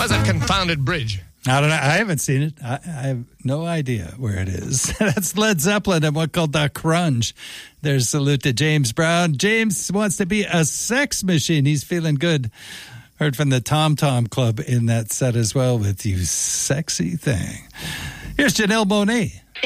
was that confounded bridge? I don't know. I haven't seen it. I have no idea where it is. That's Led Zeppelin and one called The Crunge. There's salute to James Brown. James wants to be a sex machine. He's feeling good. Heard from the Tom Tom Club in that set as well with You Sexy Thing. Here's Janelle Monáe.